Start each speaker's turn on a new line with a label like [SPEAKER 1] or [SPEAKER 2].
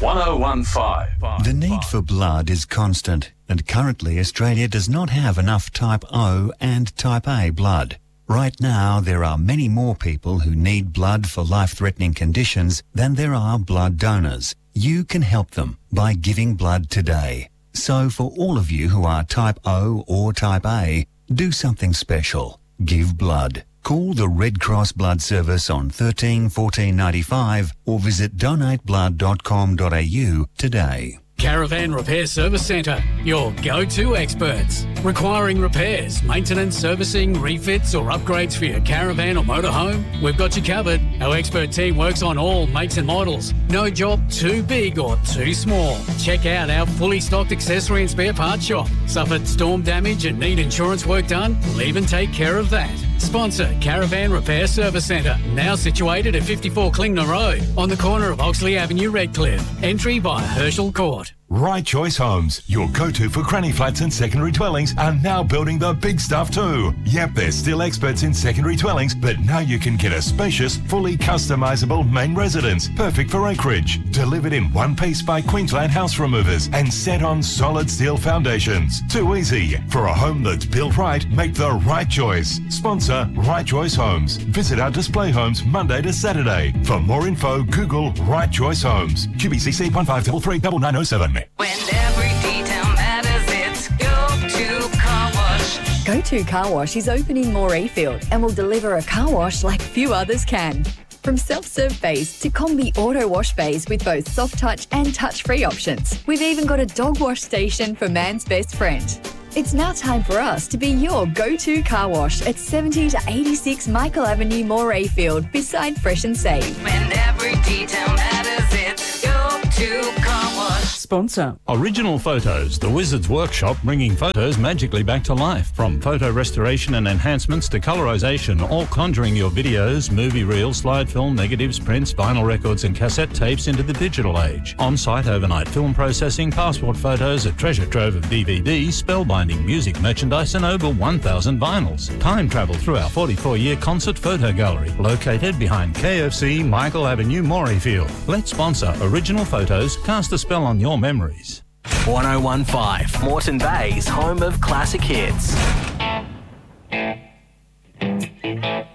[SPEAKER 1] 1015.
[SPEAKER 2] The need for blood is constant, and currently Australia does not have enough Type O and Type A blood. Right now, there are many more people who need blood for life-threatening conditions than there are blood donors. You can help them by giving blood today. So for all of you who are Type O or Type A, do something special. Give blood. Call the Red Cross Blood Service on 13 14 95 or visit donateblood.com.au today.
[SPEAKER 3] Caravan Repair Service Centre, your go-to experts. Requiring repairs, maintenance, servicing, refits or upgrades for your caravan or motorhome? We've got you covered. Our expert team works on all makes and models. No job too big or too small. Check out our fully stocked accessory and spare parts shop. Suffered storm damage and need insurance work done? We'll even take care of that. Sponsor Caravan Repair Service Centre, now situated at 54 Klingner Road, on the corner of Oxley Avenue, Redcliffe. Entry by Herschel Court.
[SPEAKER 4] Right Choice Homes, your go-to for granny flats and secondary dwellings, are now building the big stuff too. Yep, they're still experts in secondary dwellings, but now you can get a spacious, fully customisable main residence, perfect for acreage, delivered in one piece by Queensland House Removers and set on solid steel foundations. Too easy. For a home that's built right, make the right choice. Sponsor Right Choice Homes. Visit our display homes Monday to Saturday. For more info, Google Right Choice Homes. QBCC 1533 9907.
[SPEAKER 5] When every detail matters, it's Go-To Car Wash.
[SPEAKER 6] Go-To Car Wash is open in Morayfield and will deliver a car wash like few others can. From self-serve bays to combi auto wash bays with both soft touch and touch-free options. We've even got a dog wash station for man's best friend. It's now time for us to be your go-to car wash at 70 to 86 Michael Avenue, Morayfield, beside Fresh and Save.
[SPEAKER 5] When every detail matters, it's Go-To Car Wash.
[SPEAKER 7] Sponsor Original Photos, the Wizard's Workshop, bringing photos magically back to life. From photo restoration and enhancements to colorization, all conjuring your videos, movie reels, slide film, negatives, prints, vinyl records and cassette tapes into the digital age. On-site overnight film processing, passport photos, a treasure trove of DVDs, spellbinding music merchandise and over 1,000 vinyls. Time travel through our 44-year concert photo gallery, located behind KFC, Michael Avenue, Morayfield. Let's sponsor Original Photos, cast a spell on your memories.
[SPEAKER 8] 1015, Moreton Bay's home of classic hits.